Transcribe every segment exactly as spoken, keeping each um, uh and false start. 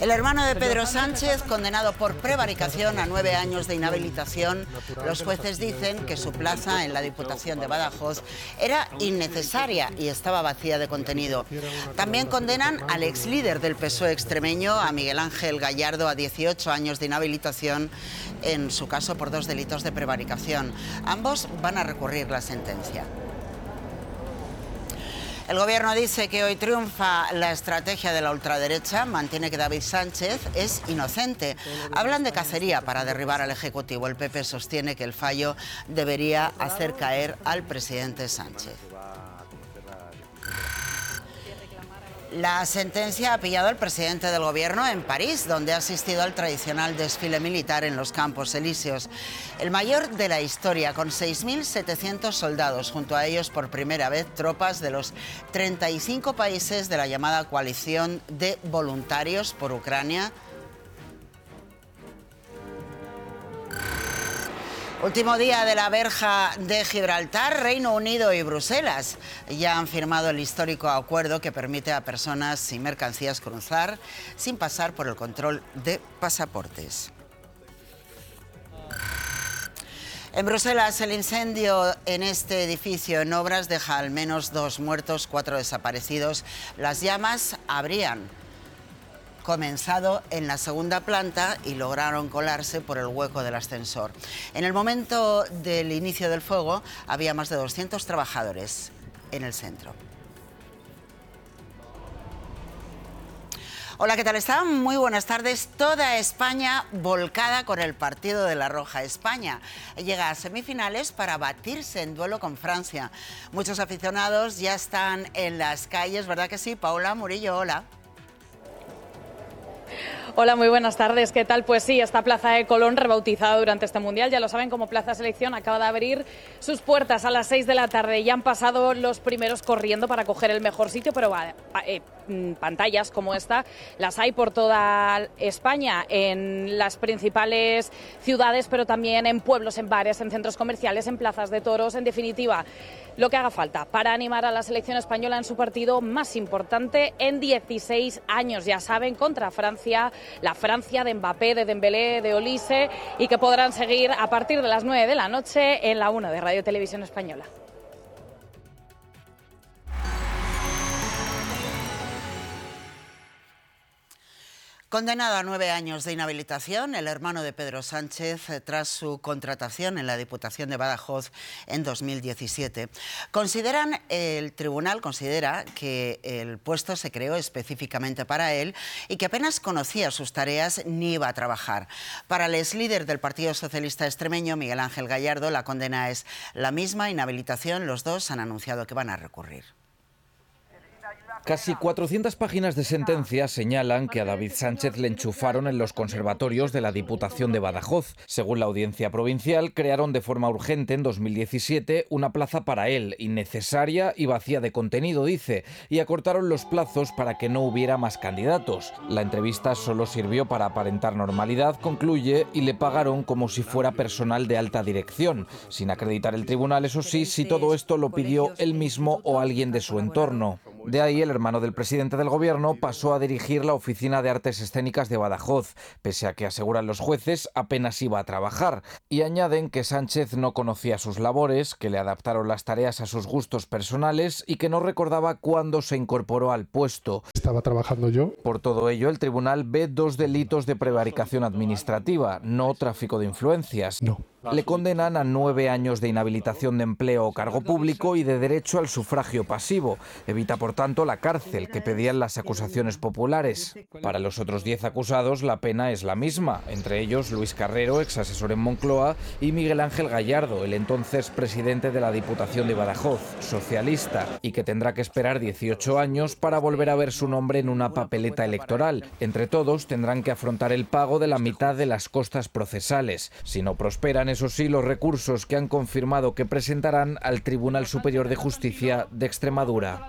El hermano de Pedro Sánchez, condenado por prevaricación a nueve años de inhabilitación, los jueces dicen que su plaza en la Diputación de Badajoz era innecesaria y estaba vacía de contenido. También condenan al exlíder del P S O E extremeño, a Miguel Ángel Gallardo, a dieciocho años de inhabilitación, en su caso por dos delitos de prevaricación. Ambos van a recurrir la sentencia. El Gobierno dice que hoy triunfa la estrategia de la ultraderecha, mantiene que David Sánchez es inocente. Hablan de cacería para derribar al Ejecutivo. El P P sostiene que el fallo debería hacer caer al presidente Sánchez. La sentencia ha pillado al presidente del Gobierno en París, donde ha asistido al tradicional desfile militar en los Campos Elíseos, el mayor de la historia, con seis mil setecientos soldados, junto a ellos por primera vez tropas de los treinta y cinco países de la llamada coalición de voluntarios por Ucrania. Último día de la verja de Gibraltar. Reino Unido y Bruselas ya han firmado el histórico acuerdo que permite a personas y mercancías cruzar sin pasar por el control de pasaportes. En Bruselas, el incendio en este edificio en obras deja al menos dos muertos, cuatro desaparecidos. Las llamas habrían comenzado en la segunda planta y lograron colarse por el hueco del ascensor. En el momento del inicio del fuego había más de doscientos trabajadores en el centro. Hola, ¿qué tal están? Muy buenas tardes. Toda España volcada con el partido de la Roja. España llega a semifinales para batirse en duelo con Francia. Muchos aficionados ya están en las calles, ¿verdad que sí? Paula Murillo, hola. Hola, muy buenas tardes. ¿Qué tal? Pues sí, esta Plaza de Colón, rebautizada durante este Mundial, ya lo saben, como Plaza Selección, acaba de abrir sus puertas a las seis de la tarde. Ya han pasado los primeros corriendo para coger el mejor sitio, pero va, eh, pantallas como esta las hay por toda España, en las principales ciudades, pero también en pueblos, en bares, en centros comerciales, en plazas de toros, en definitiva, lo que haga falta para animar a la selección española en su partido más importante en dieciséis años, ya saben, contra Francia, la Francia de Mbappé, de Dembélé, de Olise, y que podrán seguir a partir de las nueve de la noche en la una de Radio Televisión Española. Condenado a nueve años de inhabilitación, el hermano de Pedro Sánchez, tras su contratación en la Diputación de Badajoz en dos mil diecisiete. Consideran, el tribunal considera que el puesto se creó específicamente para él y que apenas conocía sus tareas ni iba a trabajar. Para el exlíder del Partido Socialista extremeño, Miguel Ángel Gallardo, la condena es la misma, inhabilitación. Los dos han anunciado que van a recurrir. Casi cuatrocientas páginas de sentencia señalan que a David Sánchez le enchufaron en los conservatorios de la Diputación de Badajoz. Según la Audiencia Provincial, crearon de forma urgente en dos mil diecisiete una plaza para él, innecesaria y vacía de contenido, dice, y acortaron los plazos para que no hubiera más candidatos. La entrevista solo sirvió para aparentar normalidad, concluye, y le pagaron como si fuera personal de alta dirección, sin acreditar el tribunal, eso sí, si todo esto lo pidió él mismo o alguien de su entorno. De ahí el hermano del presidente del Gobierno pasó a dirigir la Oficina de Artes Escénicas de Badajoz, pese a que, aseguran los jueces, apenas iba a trabajar. Y añaden que Sánchez no conocía sus labores, que le adaptaron las tareas a sus gustos personales y que no recordaba cuándo se incorporó al puesto. Estaba trabajando yo. Por todo ello, el tribunal ve dos delitos de prevaricación administrativa, no tráfico de influencias. No. Le condenan a nueve años de inhabilitación de empleo o cargo público y de derecho al sufragio pasivo. Evita, por tanto, la cárcel que pedían las acusaciones populares. Para los otros diez acusados, la pena es la misma, entre ellos Luis Carrero, ex asesor en Moncloa, y Miguel Ángel Gallardo, el entonces presidente de la Diputación de Badajoz, socialista, y que tendrá que esperar dieciocho años para volver a ver su nombre en una papeleta electoral. Entre todos, tendrán que afrontar el pago de la mitad de las costas procesales. Si no prosperan, eso sí, los recursos que han confirmado que presentarán al Tribunal Superior de Justicia de Extremadura.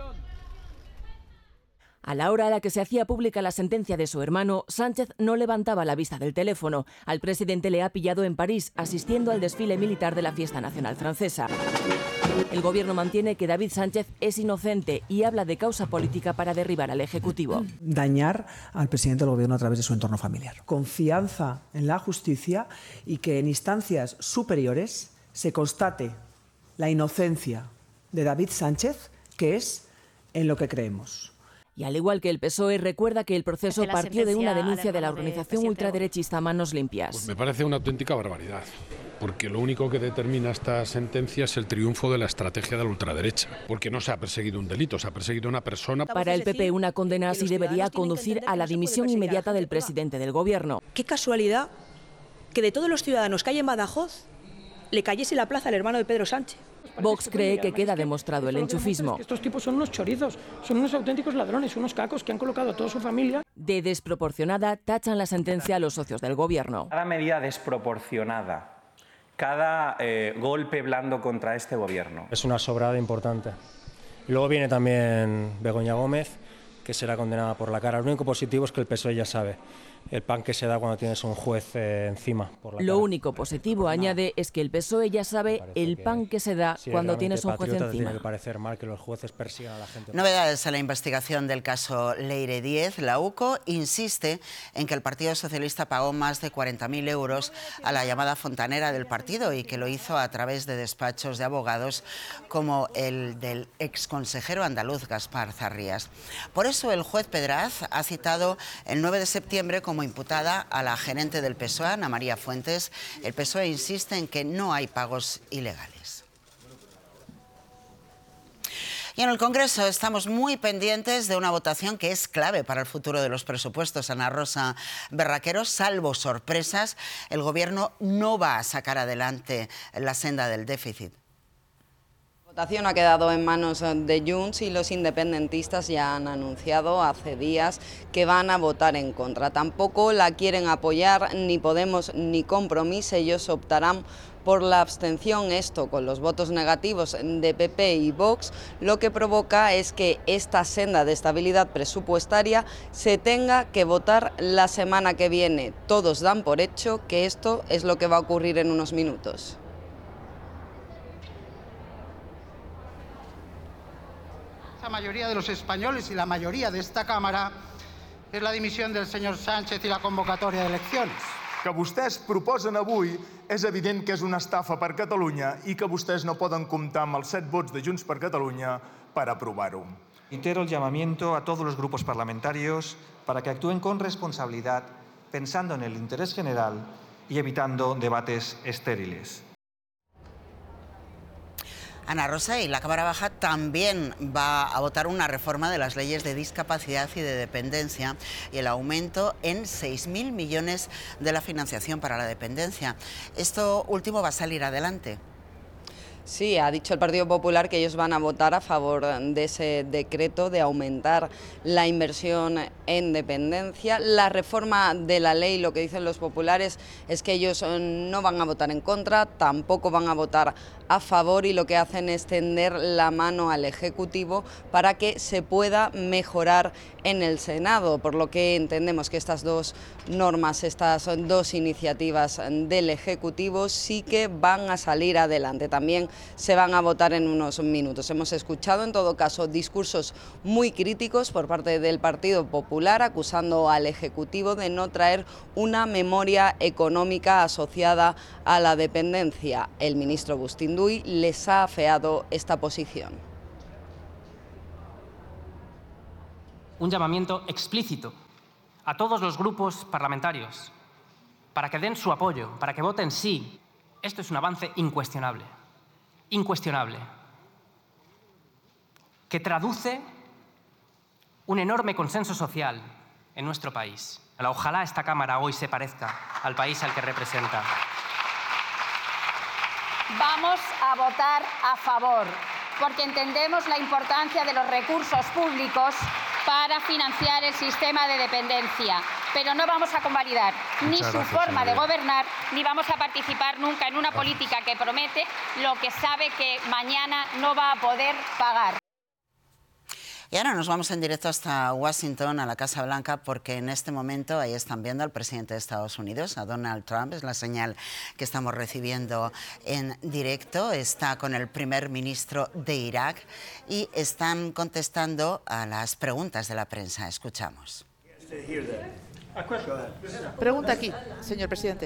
A la hora a la que se hacía pública la sentencia de su hermano, Sánchez no levantaba la vista del teléfono. Al presidente le ha pillado en París, asistiendo al desfile militar de la Fiesta Nacional Francesa. El Gobierno mantiene que David Sánchez es inocente y habla de causa política para derribar al Ejecutivo. Dañar al presidente del Gobierno a través de su entorno familiar. Confianza en la justicia y que en instancias superiores se constate la inocencia de David Sánchez, que es en lo que creemos. Y al igual que el P S O E, recuerda que el proceso partió de una denuncia de la organización ultraderechista Manos Limpias. Pues me parece una auténtica barbaridad, porque lo único que determina esta sentencia es el triunfo de la estrategia de la ultraderecha, porque no se ha perseguido un delito, se ha perseguido una persona. Para el P P, una condena así debería conducir a la dimisión inmediata del presidente del Gobierno. Qué casualidad que de todos los ciudadanos que hay en Badajoz le cayese la plaza al hermano de Pedro Sánchez. Vox cree que queda demostrado el enchufismo. Estos tipos son unos chorizos, son unos auténticos ladrones, unos cacos que han colocado a toda su familia. De desproporcionada tachan la sentencia a los socios del Gobierno. Cada medida desproporcionada, cada eh, golpe blando contra este Gobierno. Es una sobrada importante. Luego viene también Begoña Gómez, que será condenada por la cara. Lo único positivo es que el P S O E ya sabe el pan que se da cuando tienes un juez eh, encima. Por la Lo cara. único positivo, añade, es que el P S O E ya sabe el pan que se da si cuando tienes un juez encima. Tiene que parecer mal que los jueces persigan a la gente. Novedades en la investigación del caso Leire Díez. La U C O insiste en que el Partido Socialista pagó más de cuarenta mil euros a la llamada fontanera del partido y que lo hizo a través de despachos de abogados como el del exconsejero andaluz Gaspar Zarrías. Por eso el juez Pedraz ha citado el nueve de septiembre como imputada a la gerente del P S O E, Ana María Fuentes. El P S O E insiste en que no hay pagos ilegales. Y en el Congreso estamos muy pendientes de una votación que es clave para el futuro de los presupuestos. Ana Rosa Berraquero, salvo sorpresas, el Gobierno no va a sacar adelante la senda del déficit. La votación ha quedado en manos de Junts y los independentistas ya han anunciado hace días que van a votar en contra. Tampoco la quieren apoyar ni Podemos ni Compromís. Ellos optarán por la abstención. Esto, con los votos negativos de P P y Vox, lo que provoca es que esta senda de estabilidad presupuestaria se tenga que votar la semana que viene. Todos dan por hecho que esto es lo que va a ocurrir en unos minutos. La mayoría de los españoles y la mayoría de esta Cámara és la dimissió del senyor Sánchez i la convocatòria d'eleccions. Que vostès proposen avui és evident que és una estafa per Catalunya i que vostès no poden comptar amb els set vots de Junts per Catalunya per aprovar-ho. Reitero el llamamiento a todos los grupos parlamentarios para que actúen con responsabilidad, pensando en el interés general y evitando debates estériles. Ana Rosa, y la Cámara Baja también va a votar una reforma de las leyes de discapacidad y de dependencia y el aumento en seis mil millones de la financiación para la dependencia. Esto último va a salir adelante. Sí, ha dicho el Partido Popular que ellos van a votar a favor de ese decreto de aumentar la inversión en dependencia. La reforma de la ley, lo que dicen los populares es que ellos no van a votar en contra, tampoco van a votar a favor, y lo que hacen es tender la mano al Ejecutivo para que se pueda mejorar en el Senado, por lo que entendemos que estas dos normas, estas dos iniciativas del Ejecutivo sí que van a salir adelante. También se van a votar en unos minutos. Hemos escuchado en todo caso discursos muy críticos por parte del Partido Popular, acusando al Ejecutivo de no traer una memoria económica asociada a la dependencia. El ministro Bustinduy les ha afeado esta posición. Un llamamiento explícito a todos los grupos parlamentarios para que den su apoyo, para que voten sí. Esto es un avance incuestionable, incuestionable, que traduce un enorme consenso social en nuestro país. Ojalá esta Cámara hoy se parezca al país al que representa. Vamos a votar a favor, porque entendemos la importancia de los recursos públicos para financiar el sistema de dependencia, pero no vamos a convalidar ni su forma de gobernar, ni vamos a participar nunca en una política que promete lo que sabe que mañana no va a poder pagar. Y ahora nos vamos en directo hasta Washington, a la Casa Blanca, porque en este momento ahí están viendo al presidente de Estados Unidos, a Donald Trump. Es la señal que estamos recibiendo en directo. Está con el primer ministro de Irak y están contestando a las preguntas de la prensa. Escuchamos. Pregunta aquí, señor presidente.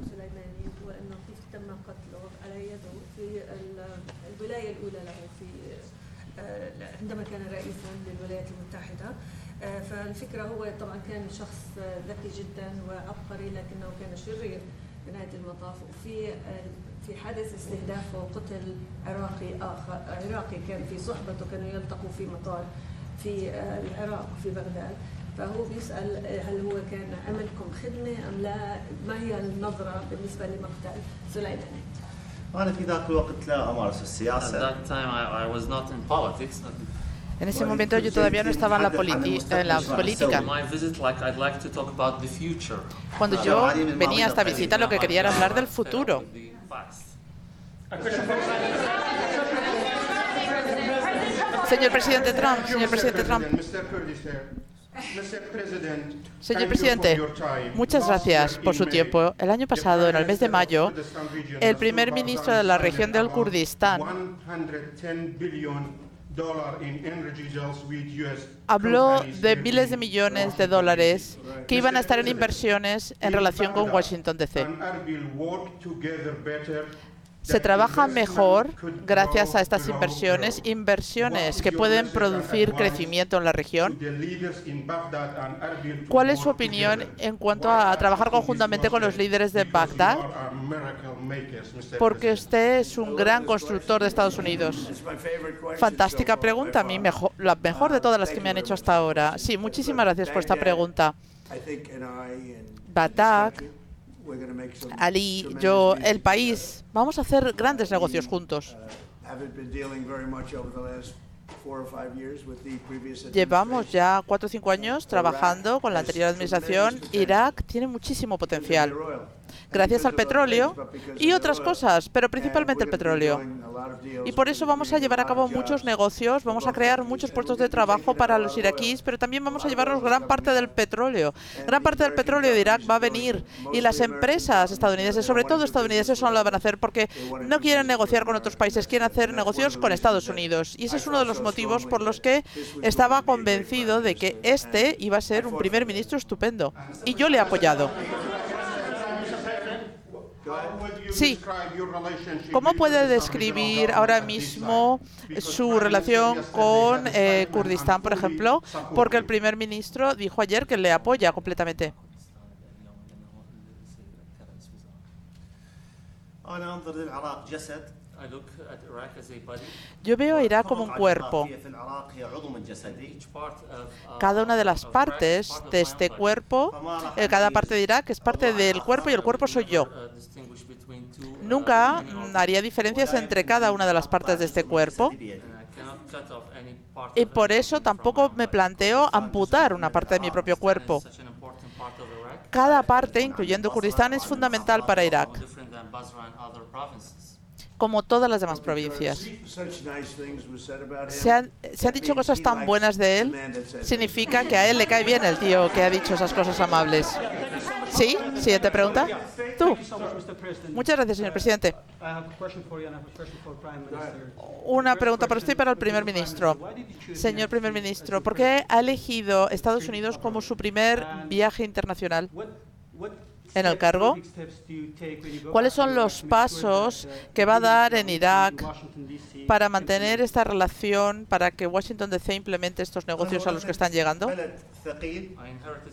عندما كان رئيسا للولايات المتحدة فالفكرة هو طبعا كان شخص ذكي جدا وعبقري لكنه كان شرير في نهاية المطاف وفي في حدث استهداف وقتل عراقي آخر عراقي كان في صحبته كانوا يلتقوا في مطار في العراق في بغداد فهو بيسأل هل هو كان عملكم خدمة أم لا ما هي النظرة بالنسبة لمقتل سليماني. أنا في ذاك الوقت لا أمارس السياسة. En ese momento yo todavía no estaba en la, politi en la política. Cuando yo venía a esta visita lo que quería era hablar del futuro. Señor presidente Trump, señor presidente Trump. Señor presidente, muchas gracias por su tiempo. El año pasado, en el mes de mayo, el primer ministro de la región del Kurdistán habló de miles de millones de dólares que iban a estar en inversiones en relación con Washington D C. Se trabaja mejor gracias a estas inversiones, inversiones que pueden producir crecimiento en la región. ¿Cuál es su opinión en cuanto a trabajar conjuntamente con los líderes de Bagdad? Porque usted es un gran constructor de Estados Unidos. Fantástica pregunta, a mí mejor, la mejor de todas las que me han hecho hasta ahora. Sí, muchísimas gracias por esta pregunta. Bagdad, Ali, yo, el país, vamos a hacer grandes negocios juntos. Llevamos ya cuatro o cinco años trabajando con la anterior administración. Irak tiene muchísimo potencial, gracias al petróleo y otras cosas, pero principalmente el petróleo. Y por eso vamos a llevar a cabo muchos negocios, vamos a crear muchos puestos de trabajo para los iraquíes, pero también vamos a llevarnos gran parte del petróleo. Gran parte del petróleo de Irak va a venir y las empresas estadounidenses, sobre todo estadounidenses, solo lo van a hacer porque no quieren negociar con otros países, quieren hacer negocios con Estados Unidos. Y ese es uno de los motivos por los que estaba convencido de que este iba a ser un primer ministro estupendo. Y yo le he apoyado. Sí. ¿Cómo puede describir ahora mismo su relación con eh, Kurdistán, por ejemplo? Porque el primer ministro dijo ayer que le apoya completamente. Yo veo a Irak como un cuerpo. Cada una de las partes de este cuerpo, eh, cada parte de Irak es parte del cuerpo y el cuerpo soy yo. Nunca haría diferencias entre cada una de las partes de este cuerpo y por eso tampoco me planteo amputar una parte de mi propio cuerpo. Cada parte, incluyendo Kurdistán, es fundamental para Irak, como todas las demás provincias. Se han, se han dicho cosas tan buenas de él, significa que a él le cae bien el tío que ha dicho esas cosas amables. ¿Sí? Siguiente pregunta. Tú. Muchas gracias, señor presidente. Una pregunta para usted y para el primer ministro. Señor primer ministro, ¿por qué ha elegido Estados Unidos como su primer viaje internacional en el cargo? ¿Cuáles son los pasos que va a dar en Irak para mantener esta relación, para que Washington D C implemente estos negocios a los que están llegando?